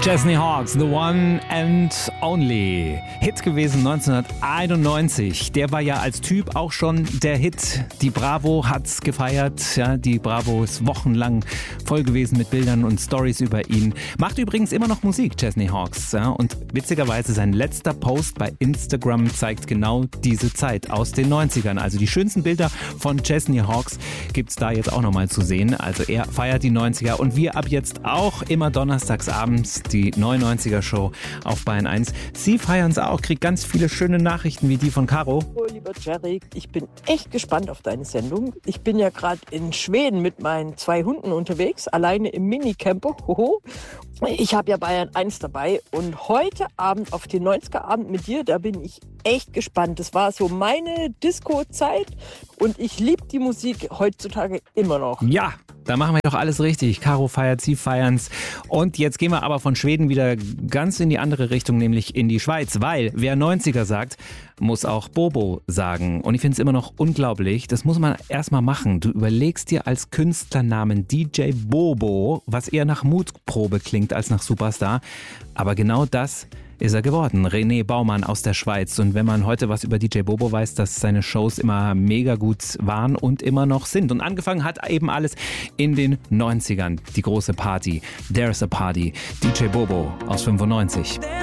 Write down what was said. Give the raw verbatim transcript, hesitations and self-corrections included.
Chesney Hawkes, The One and Only. Hit gewesen neunzehnhunderteinundneunzig. Der war ja als Typ auch schon der Hit. Die Bravo hat's gefeiert. Ja, die Bravo ist wochenlang voll gewesen mit Bildern und Stories über ihn. Macht übrigens immer noch Musik, Chesney Hawkes. Ja, und witzigerweise sein letzter Post bei Instagram zeigt genau diese Zeit aus den neunzigern. Also die schönsten Bilder von Chesney Hawkes gibt's da jetzt auch nochmal zu sehen. Also er feiert die neunziger und wir ab jetzt auch immer donnerstags abends die neunundneunziger Show auf Bayern eins. Sie feiern es auch, kriegt ganz viele schöne Nachrichten wie die von Caro. Oh, lieber Jerry, ich bin echt gespannt auf deine Sendung. Ich bin ja gerade in Schweden mit meinen zwei Hunden unterwegs, alleine im Minicamper. Hoho. Ich habe ja Bayern eins dabei und heute Abend auf den neunziger Abend mit dir, da bin ich echt gespannt. Das war so meine Disco-Zeit und ich liebe die Musik heutzutage immer noch. Ja, da machen wir doch alles richtig. Caro feiert, Sie feiern's. Und jetzt gehen wir aber von Schweden wieder ganz in die andere Richtung, nämlich in die Schweiz, weil wer neunziger sagt, muss auch Bobo sagen. Und ich finde es immer noch unglaublich, das muss man erstmal machen. Du überlegst dir als Künstlernamen D J Bobo, was eher nach Mutprobe klingt als nach Superstar. Aber genau das ist er geworden. René Baumann aus der Schweiz. Und wenn man heute was über D J Bobo weiß, dass seine Shows immer mega gut waren und immer noch sind. Und angefangen hat eben alles in den neunzigern. Die große Party. There's a Party. D J Bobo aus fünfundneunzig.